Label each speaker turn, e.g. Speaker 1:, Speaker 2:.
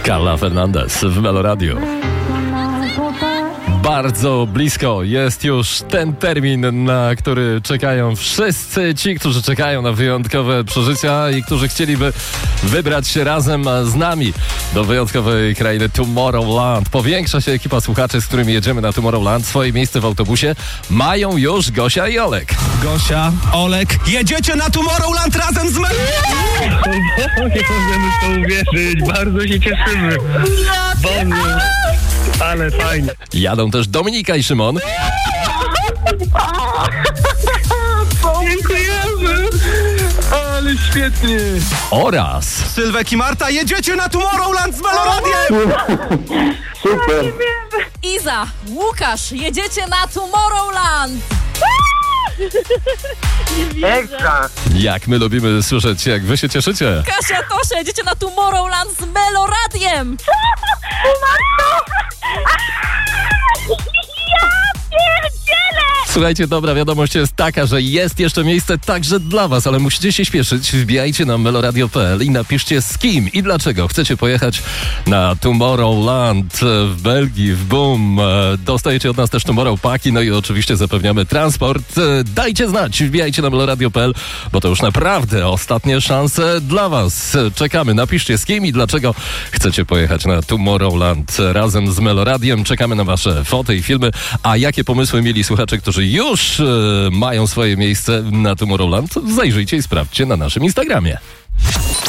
Speaker 1: Carla Fernandez w Meloradiu. Bardzo blisko jest już ten termin, na który czekają wszyscy ci, którzy czekają na wyjątkowe przeżycia i którzy chcieliby wybrać się razem z nami do wyjątkowej krainy Tomorrowland. Powiększa się ekipa słuchaczy, z którymi jedziemy na Tomorrowland. Swoje miejsce w autobusie mają już Gosia i Olek.
Speaker 2: Gosia, Olek, jedziecie na Tomorrowland razem z
Speaker 3: Nie możemy w to uwierzyć, bardzo się cieszymy. Boże, ale fajnie.
Speaker 1: Jadą też Dominika i Szymon.
Speaker 3: Dziękujemy, ale świetnie.
Speaker 1: Oraz
Speaker 2: Sylwek i Marta, jedziecie na Tomorrowland z Meloradiem!
Speaker 3: Super.
Speaker 4: Iza, Łukasz, jedziecie na Tomorrowland!
Speaker 3: Ekstra.
Speaker 1: jak my lubimy słyszeć, jak wy się cieszycie.
Speaker 4: Kasia, Tosia, jedziecie na Tomorrowland z Meloradiem!
Speaker 1: Słuchajcie, dobra wiadomość jest taka, że jest jeszcze miejsce także dla was, ale musicie się śpieszyć. Wbijajcie na meloradio.pl i napiszcie z kim i dlaczego chcecie pojechać na Tomorrowland w Belgii, w Boom. Dostajecie od nas też Tomorrow Paki, no i oczywiście zapewniamy transport. Dajcie znać, wbijajcie na meloradio.pl, bo to już naprawdę ostatnie szanse dla was. Czekamy, napiszcie z kim i dlaczego chcecie pojechać na Tomorrowland razem z Meloradiem. Czekamy na wasze foty i filmy, a jakie pomysły mieli słuchacze, którzy już mają swoje miejsce na Tomorrowland, zajrzyjcie i sprawdźcie na naszym Instagramie.